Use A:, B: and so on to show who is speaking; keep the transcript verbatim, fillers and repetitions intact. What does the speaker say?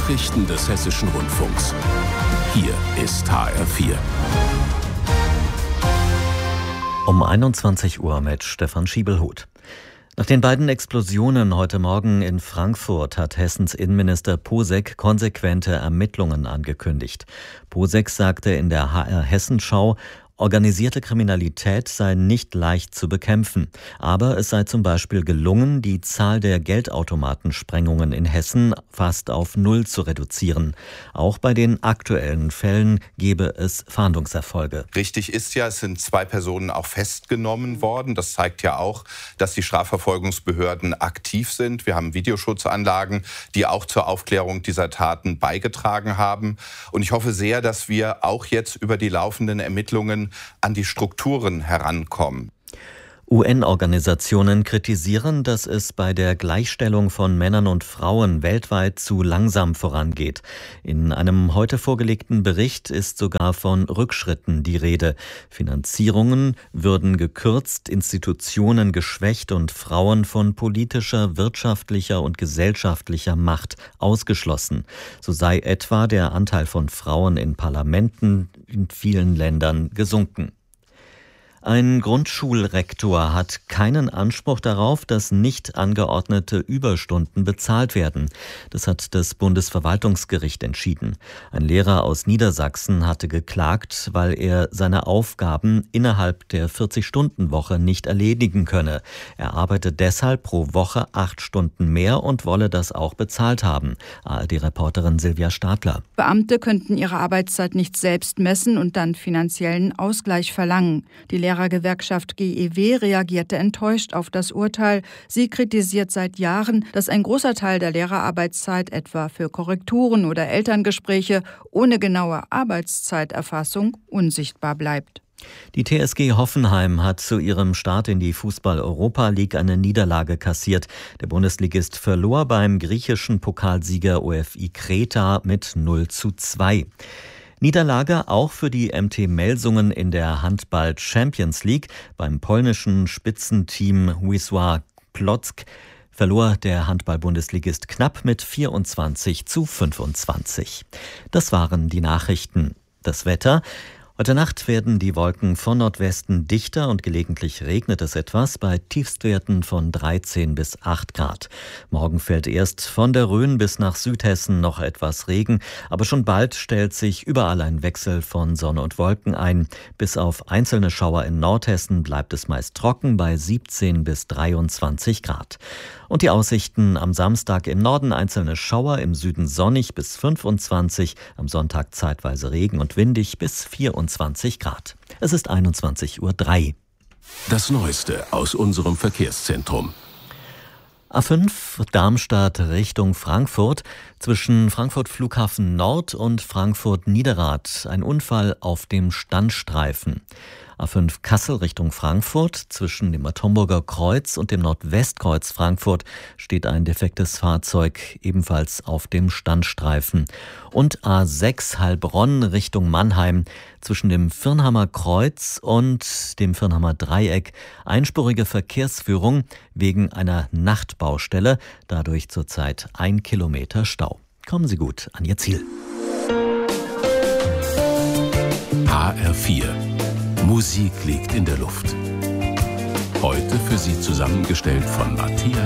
A: Nachrichten des Hessischen Rundfunks. Hier ist H R vier.
B: Um einundzwanzig Uhr mit Stefan Schiebelhuth. Nach den beiden Explosionen heute Morgen in Frankfurt hat Hessens Innenminister Posek konsequente Ermittlungen angekündigt. Posek sagte in der H R-Hessenschau, organisierte Kriminalität sei nicht leicht zu bekämpfen. Aber es sei zum Beispiel gelungen, die Zahl der Geldautomatensprengungen in Hessen fast auf Null zu reduzieren. Auch bei den aktuellen Fällen gebe es Fahndungserfolge.
C: Richtig ist ja, es sind zwei Personen auch festgenommen worden. Das zeigt ja auch, dass die Strafverfolgungsbehörden aktiv sind. Wir haben Videoschutzanlagen, die auch zur Aufklärung dieser Taten beigetragen haben. Und ich hoffe sehr, dass wir auch jetzt über die laufenden Ermittlungen an die Strukturen herankommen.
B: U N-Organisationen kritisieren, dass es bei der Gleichstellung von Männern und Frauen weltweit zu langsam vorangeht. In einem heute vorgelegten Bericht ist sogar von Rückschritten die Rede. Finanzierungen würden gekürzt, Institutionen geschwächt und Frauen von politischer, wirtschaftlicher und gesellschaftlicher Macht ausgeschlossen. So sei etwa der Anteil von Frauen in Parlamenten in vielen Ländern gesunken. Ein Grundschulrektor hat keinen Anspruch darauf, dass nicht angeordnete Überstunden bezahlt werden. Das hat das Bundesverwaltungsgericht entschieden. Ein Lehrer aus Niedersachsen hatte geklagt, weil er seine Aufgaben innerhalb der vierzig-Stunden-Woche nicht erledigen könne. Er arbeite deshalb pro Woche acht Stunden mehr und wolle das auch bezahlt haben. A R D-Reporterin Silvia Stadler.
D: Beamte könnten ihre Arbeitszeit nicht selbst messen und dann finanziellen Ausgleich verlangen. Die Lehrergewerkschaft G E W reagierte enttäuscht auf das Urteil. Sie kritisiert seit Jahren, dass ein großer Teil der Lehrerarbeitszeit etwa für Korrekturen oder Elterngespräche ohne genaue Arbeitszeiterfassung unsichtbar bleibt.
B: Die T S G Hoffenheim hat zu ihrem Start in die Fußball-Europa League eine Niederlage kassiert. Der Bundesligist verlor beim griechischen Pokalsieger O F I Kreta mit null zu zwei. Niederlage auch für die M T Melsungen in der Handball Champions League. Beim polnischen Spitzenteam Wisła Płock verlor der Handball-Bundesligist knapp mit vierundzwanzig zu fünfundzwanzig. Das waren die Nachrichten. Das Wetter. Heute Nacht werden die Wolken von Nordwesten dichter und gelegentlich regnet es etwas bei Tiefstwerten von dreizehn bis acht Grad. Morgen fällt erst von der Rhön bis nach Südhessen noch etwas Regen, aber schon bald stellt sich überall ein Wechsel von Sonne und Wolken ein. Bis auf einzelne Schauer in Nordhessen bleibt es meist trocken bei siebzehn bis dreiundzwanzig Grad. Und die Aussichten am Samstag im Norden einzelne Schauer, im Süden sonnig bis fünfundzwanzig, am Sonntag zeitweise Regen und windig bis vierundzwanzig Grad. Es ist einundzwanzig Uhr drei.
A: Das Neueste aus unserem Verkehrszentrum.
B: A fünf Darmstadt Richtung Frankfurt, zwischen Frankfurt Flughafen Nord und Frankfurt Niederrad, ein Unfall auf dem Standstreifen. A fünf Kassel Richtung Frankfurt, zwischen dem Bad Homburger Kreuz und dem Nordwestkreuz Frankfurt steht ein defektes Fahrzeug, ebenfalls auf dem Standstreifen. Und A sechs Heilbronn Richtung Mannheim, zwischen dem Firnhammer Kreuz und dem Firnhammer Dreieck, einspurige Verkehrsführung wegen einer Nachtbaustelle, dadurch zurzeit ein Kilometer Stau. Kommen Sie gut an Ihr Ziel.
A: H R vier. Musik liegt in der Luft. Heute für Sie zusammengestellt von Matthias